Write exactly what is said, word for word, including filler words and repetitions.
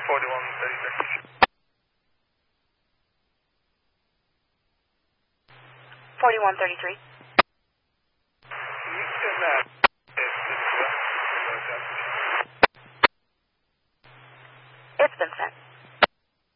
forty-one thirty-three. forty-one thirty-three. You can, uh, It's been sent.